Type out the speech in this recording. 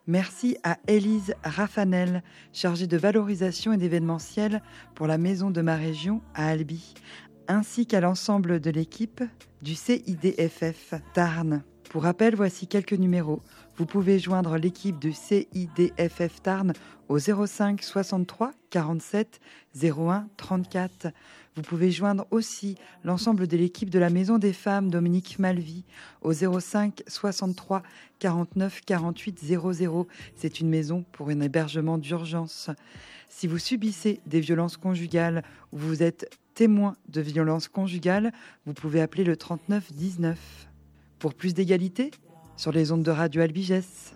Merci à Élise Raffanel, chargée de valorisation et d'événementiel pour la Maison de ma région à Albi, ainsi qu'à l'ensemble de l'équipe du CIDFF Tarn. Pour rappel, voici quelques numéros. Vous pouvez joindre l'équipe du CIDFF Tarn au 05 63 47 01 34. Vous pouvez joindre aussi l'ensemble de l'équipe de la Maison des Femmes Dominique Malvy au 05 63 49 48 00. C'est une maison pour un hébergement d'urgence. Si vous subissez des violences conjugales ou vous êtes témoin de violences conjugales, vous pouvez appeler le 39 19. Pour plus d'égalité, sur les ondes de Radio Albi Gesse.